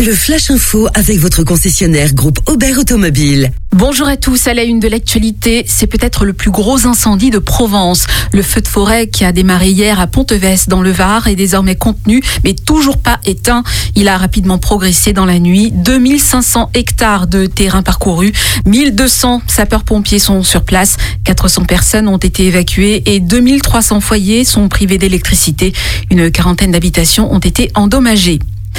Le Flash Info avec votre concessionnaire groupe Aubert Automobile. Bonjour à tous, à la une de l'actualité, c'est peut-être le plus gros incendie de Provence. Le feu de forêt qui a démarré hier à Ponteves dans le Var est désormais contenu, mais toujours pas éteint. Il a rapidement progressé dans la nuit. 2500 hectares de terrain parcourus, 1200 sapeurs-pompiers sont sur place, 400 personnes ont été évacuées et 2300 foyers sont privés d'électricité. Une quarantaine d'habitations ont été endommagées.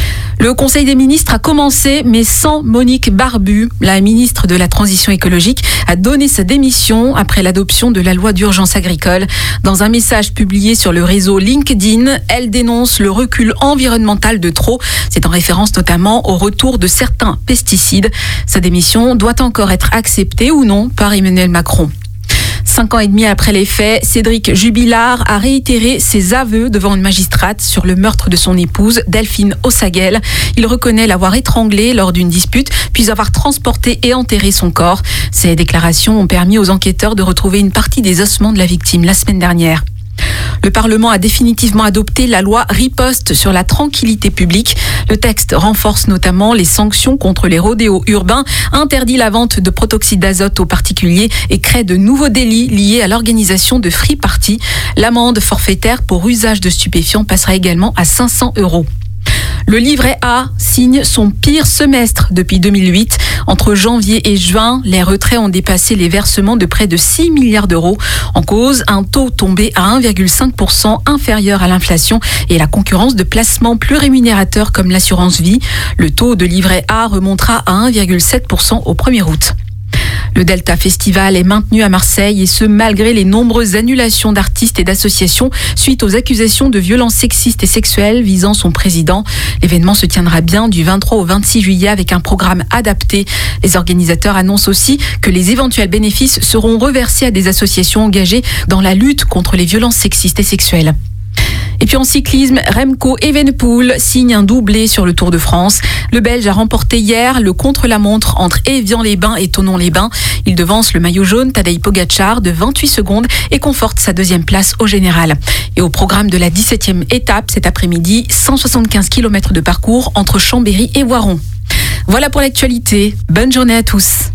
Le Conseil des ministres a commencé, mais sans Monique Barbu. La ministre de la Transition écologique a donné sa démission après l'adoption de la loi d'urgence agricole. Dans un message publié sur le réseau LinkedIn, elle dénonce le recul environnemental de trop. C'est en référence notamment au retour de certains pesticides. Sa démission doit encore être acceptée ou non par Emmanuel Macron. 5 ans et demi après les faits, Cédric Jubilard a réitéré ses aveux devant une magistrate sur le meurtre de son épouse, Delphine Ossaguel. Il reconnaît l'avoir étranglée lors d'une dispute, puis avoir transporté et enterré son corps. Ces déclarations ont permis aux enquêteurs de retrouver une partie des ossements de la victime la semaine dernière. Le Parlement a définitivement adopté la loi Riposte sur la tranquillité publique. Le texte renforce notamment les sanctions contre les rodéos urbains, interdit la vente de protoxyde d'azote aux particuliers et crée de nouveaux délits liés à l'organisation de free party. L'amende forfaitaire pour usage de stupéfiants passera également à 500 €. Le livret A signe son pire semestre depuis 2008. Entre janvier et juin, les retraits ont dépassé les versements de près de 6 milliards d'euros. En cause, un taux tombé à 1,5% inférieur à l'inflation et la concurrence de placements plus rémunérateurs comme l'assurance vie. Le taux de livret A remontera à 1,7% au 1er août. Le Delta Festival est maintenu à Marseille et ce malgré les nombreuses annulations d'artistes et d'associations suite aux accusations de violences sexistes et sexuelles visant son président. L'événement se tiendra bien du 23 au 26 juillet avec un programme adapté. Les organisateurs annoncent aussi que les éventuels bénéfices seront reversés à des associations engagées dans la lutte contre les violences sexistes et sexuelles. Et puis en cyclisme, Remco Evenepoel signe un doublé sur le Tour de France. Le Belge a remporté hier le contre-la-montre entre Évian-les-Bains et Thonon-les-Bains. Il devance le maillot jaune Tadej Pogačar de 28 secondes et conforte sa deuxième place au général. Et au programme de la 17e étape cet après-midi, 175 km de parcours entre Chambéry et Voiron. Voilà pour l'actualité. Bonne journée à tous.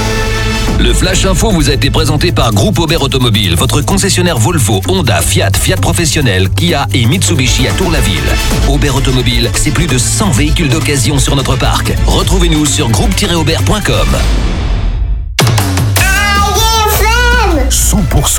Le Flash Info vous a été présenté par Groupe Aubert Automobile, votre concessionnaire Volvo, Honda, Fiat, Fiat Professionnel, Kia et Mitsubishi à Tour-la-Ville. Aubert Automobile, c'est plus de 100 véhicules d'occasion sur notre parc. Retrouvez-nous sur groupe-aubert.com. 100%